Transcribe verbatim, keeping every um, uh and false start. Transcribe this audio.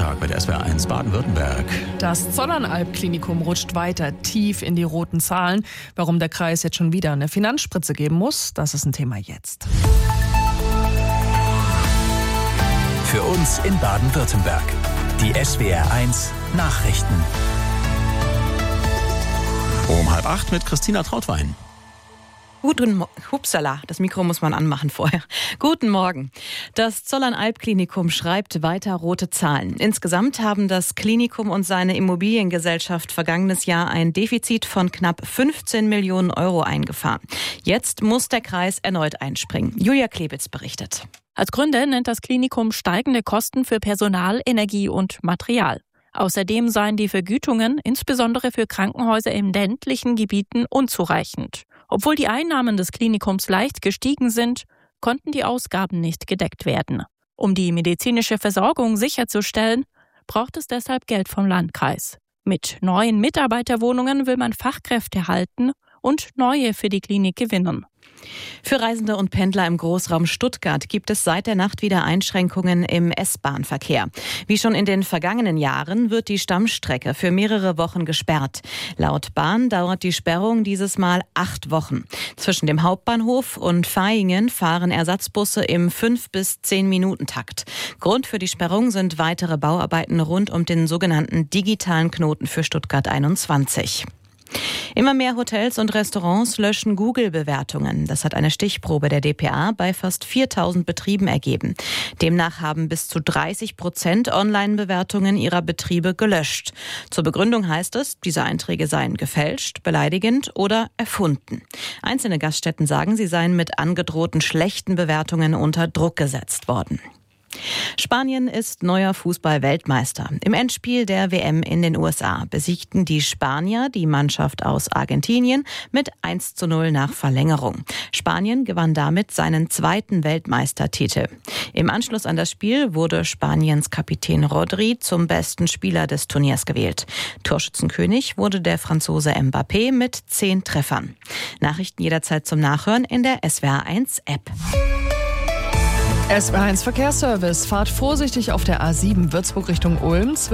Tag bei der S W R eins Baden-Württemberg. Das Zollernalb-Klinikum rutscht weiter tief in die roten Zahlen. Warum der Kreis jetzt schon wieder eine Finanzspritze geben muss, das ist ein Thema jetzt. Für uns in Baden-Württemberg. Die S W R eins Nachrichten. Um halb acht mit Christina Trautwein. Guten Mo- Hupsala, das Mikro muss man anmachen vorher. Guten Morgen. Das Zollernalb-Klinikum schreibt weiter rote Zahlen. Insgesamt haben das Klinikum und seine Immobiliengesellschaft vergangenes Jahr ein Defizit von knapp fünfzehn Millionen Euro eingefahren. Jetzt muss der Kreis erneut einspringen. Julia Klebitz berichtet. Als Gründe nennt das Klinikum steigende Kosten für Personal, Energie und Material. Außerdem seien die Vergütungen, insbesondere für Krankenhäuser in ländlichen Gebieten, unzureichend. Obwohl die Einnahmen des Klinikums leicht gestiegen sind, konnten die Ausgaben nicht gedeckt werden. Um die medizinische Versorgung sicherzustellen, braucht es deshalb Geld vom Landkreis. Mit neuen Mitarbeiterwohnungen will man Fachkräfte halten und neue für die Klinik gewinnen. Für Reisende und Pendler im Großraum Stuttgart gibt es seit der Nacht wieder Einschränkungen im S-Bahn-Verkehr. Wie schon in den vergangenen Jahren wird die Stammstrecke für mehrere Wochen gesperrt. Laut Bahn dauert die Sperrung dieses Mal acht Wochen. Zwischen dem Hauptbahnhof und Vaihingen fahren Ersatzbusse im fünf bis zehn Minuten Takt. Grund für die Sperrung sind weitere Bauarbeiten rund um den sogenannten digitalen Knoten für Stuttgart einundzwanzig. Immer mehr Hotels und Restaurants löschen Google-Bewertungen. Das hat eine Stichprobe der D P A bei fast viertausend Betrieben ergeben. Demnach haben bis zu dreißig Prozent Online-Bewertungen ihrer Betriebe gelöscht. Zur Begründung heißt es, diese Einträge seien gefälscht, beleidigend oder erfunden. Einzelne Gaststätten sagen, sie seien mit angedrohten schlechten Bewertungen unter Druck gesetzt worden. Spanien ist neuer Fußball-Weltmeister. Im Endspiel der W M in den U S A besiegten die Spanier die Mannschaft aus Argentinien mit eins zu null nach Verlängerung. Spanien gewann damit seinen zweiten Weltmeistertitel. Im Anschluss an das Spiel wurde Spaniens Kapitän Rodri zum besten Spieler des Turniers gewählt. Torschützenkönig wurde der Franzose Mbappé mit zehn Treffern. Nachrichten jederzeit zum Nachhören in der S W R eins App. S W R eins Verkehrsservice. Fahrt vorsichtig auf der A sieben Würzburg Richtung Ulm.